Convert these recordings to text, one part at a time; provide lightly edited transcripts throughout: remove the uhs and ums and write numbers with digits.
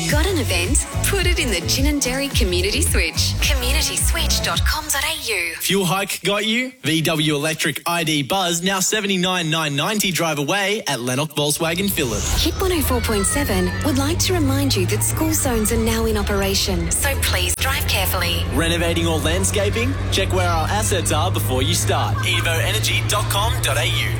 Got an event? Put it in the Gin and Dairy Community Switch. communityswitch.com.au. Fuel hike got you? VW Electric ID Buzz now $79,990 drive away at Lennox Volkswagen Phillip. Hit 104.7 would like to remind you that school zones are now in operation, so please drive carefully. Renovating or landscaping? Check where our assets are before you start. evoenergy.com.au.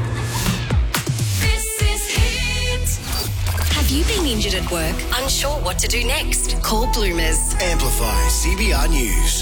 Have you been injured at work? Unsure what to do next? Call Bloomers. Amplify CBR News.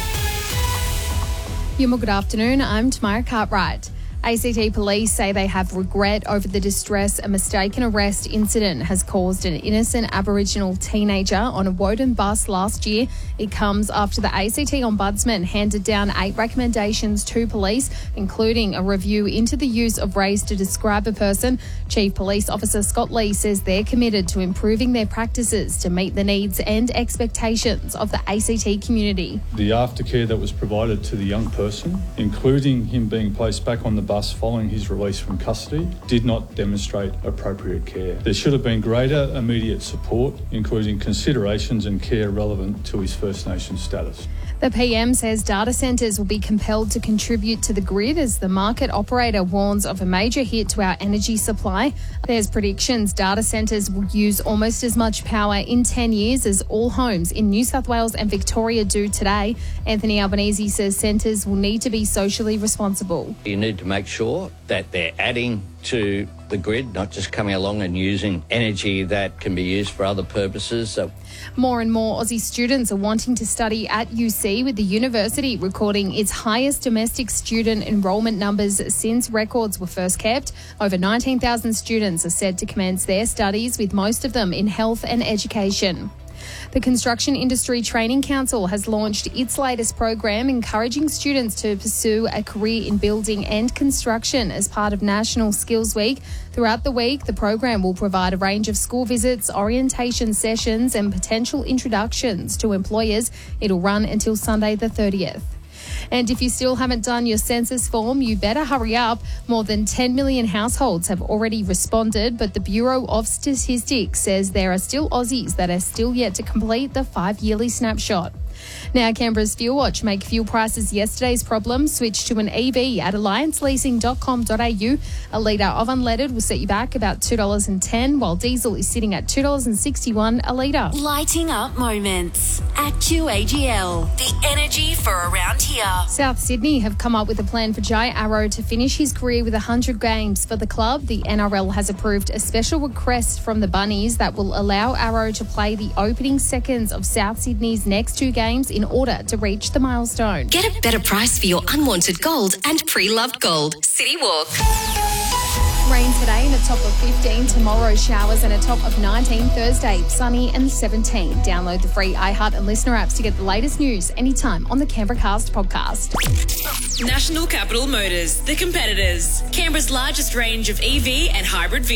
Good afternoon, I'm Tamara Cartwright. ACT Police say they have regret over the distress a mistaken arrest incident has caused an innocent Aboriginal teenager on a Woden bus last year. It comes after the ACT Ombudsman handed down 8 recommendations to police, including a review into the use of race to describe a person. Chief Police Officer Scott Lee says they're committed to improving their practices to meet the needs and expectations of the ACT community. The aftercare that was provided to the young person, including him being placed back on the bus following his release from custody, did not demonstrate appropriate care. There should have been greater immediate support, including considerations and care relevant to his First Nation status. The PM says data centres will be compelled to contribute to the grid as the market operator warns of a major hit to our energy supply. There's predictions data centres will use almost as much power in 10 years as all homes in New South Wales and Victoria do today. Anthony Albanese says centres will need to be socially responsible. You need to make sure that they're adding to the grid, not just coming along and using energy that can be used for other purposes. More and more Aussie students are wanting to study at UC, with the university recording its highest domestic student enrolment numbers since records were first kept. Over 19,000 students are set to commence their studies, with most of them in health and education. The Construction Industry Training Council has launched its latest program encouraging students to pursue a career in building and construction as part of National Skills Week. Throughout the week, the program will provide a range of school visits, orientation sessions and potential introductions to employers. It'll run until Sunday the 30th. And if you still haven't done your census form, you better hurry up. More than 10 million households have already responded, but the Bureau of Statistics says there are still Aussies that are still yet to complete the 5-yearly snapshot. Now, Canberra's Fuel Watch make fuel prices yesterday's problem. Switch to an EV at allianceleasing.com.au. A litre of unleaded will set you back about $2.10, while diesel is sitting at $2.61 a litre. Lighting up moments at QAGL. The energy for around here. South Sydney have come up with a plan for Jai Arrow to finish his career with 100 games for the club. The NRL has approved a special request from the Bunnies that will allow Arrow to play the opening seconds of South Sydney's next 2 games in order to reach the milestone. Get a better price for your unwanted gold and pre-loved gold. City Walk. Rain today and a top of 15. Tomorrow, showers and a top of 19. Thursday, sunny and 17. Download the free iHeart and Listener apps to get the latest news anytime on the Canberra Cast podcast. National Capital Motors, the competitors. Canberra's largest range of EV and hybrid vehicles.